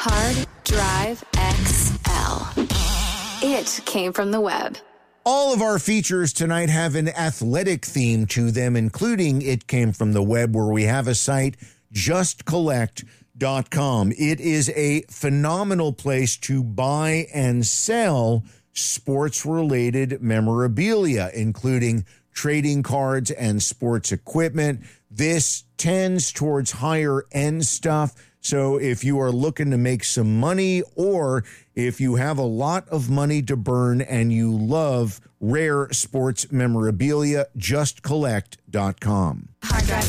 Hard Drive XL. It came from the web. All of our features tonight have an athletic theme to them, including It Came From the Web, where we have a site, justcollect.com. It is a phenomenal place to buy and sell sports-related memorabilia, including trading cards and sports equipment. This tends towards higher-end stuff. So if you are looking to make some money, or if you have a lot of money to burn and you love rare sports memorabilia, justcollect.com. Hard Drive